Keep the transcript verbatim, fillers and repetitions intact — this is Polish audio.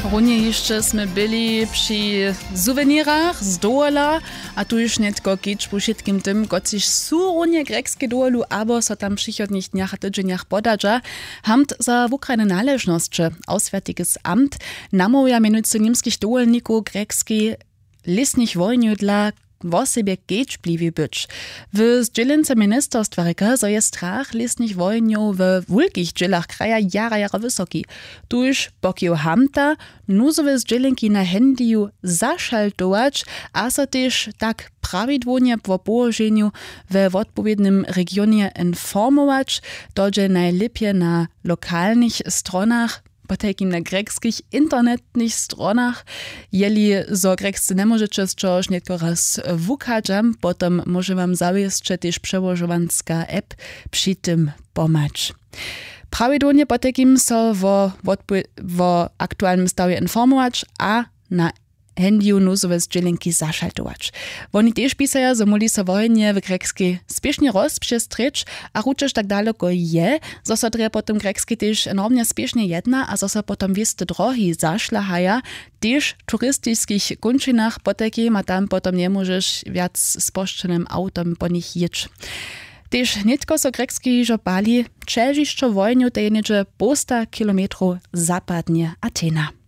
Runie jeszcze sme byli przy suwenirach z dola, a tu już nie tylko kieć po wszystkim tym, kociś su runie grekskie dolu, abo so tam przychodnich dniach a tydzieniach podadża, hamt za w Ukrajnie należności. Auswärtiges Amt namawia mianowicie niemskich dolników grekski listnych wojniu dla wo sobie kećpliwi być. W zdźělence ministerstwa reka, zo je strach listnych wojniów w wulkich dźělach kraja jara jara wysoki. Tuż pokieł hamta nuzowe zdźělenki na handiju zaszaltować, a so też tak prawidłownie po położeniu w odpowiednim regionie informować, dodże najlepiej na lokalnych stronach, po takim na grekskich internetnych stronach. Jeli zo grekscy nie możecie z czegoś niektóry raz wukadżam, potem może wam zawieszcie też przełożowanska app przy tym pomać. Prawidłownie po takim so wo, wo aktualnym stawie informować, a na handiju nuzowe zdźělenki zaszaltować. Oni też pisają, że moli so wojnie w grekskiej spiesznie rozprzestrzeć, a ručež tak daleko je, zo so drje potom grekski też enormnie spiesznie jedna, a zo so potom wieste drogi zašlahaja, też turystycznych kończynach po takim, a tam potom nie możesz wiac z poszczenym autom po nich jeć. Też nitko so grekski żopali, czežišćo wojniu to je niedzie posta kilometrów zapadnie Atena.